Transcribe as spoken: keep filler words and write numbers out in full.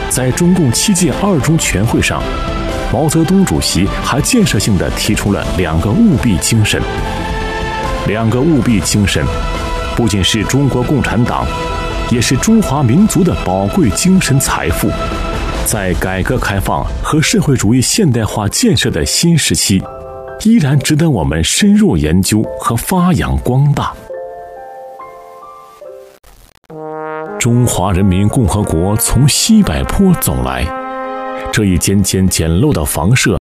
在中共七届二中全会上，毛泽东主席还建设性地提出了两个务必精神。两个务必精神，不仅是中国共产党，也是中华民族的宝贵精神财富，在改革开放和社会主义现代化建设的新时期，依然值得我们深入研究和发扬光大。中华人民共和国从西柏坡走来，这一间间简陋的房舍